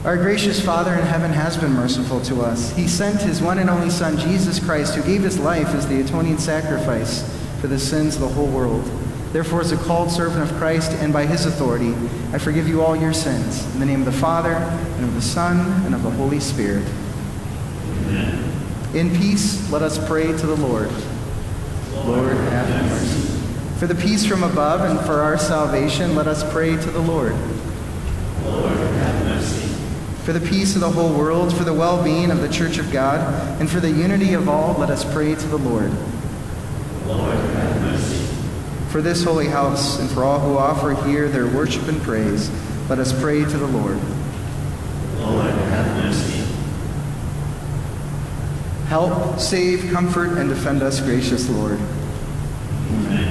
Our gracious Father in heaven has been merciful to us. He sent his one and only Son, Jesus Christ, who gave his life as the atoning sacrifice for the sins of the whole world. Therefore, as a called servant of Christ and by his authority, I forgive you all your sins. In the name of the Father, and of the Son, and of the Holy Spirit. Amen. In peace, let us pray to the Lord. Lord, have mercy. For the peace from above and for our salvation, let us pray to the Lord. Lord, have mercy. For the peace of the whole world, for the well-being of the Church of God, and for the unity of all, let us pray to the Lord. Lord, have mercy. For this holy house, and for all who offer here their worship and praise, let us pray to the Lord. Lord, have mercy. Help, save, comfort, and defend us, gracious Lord. Amen.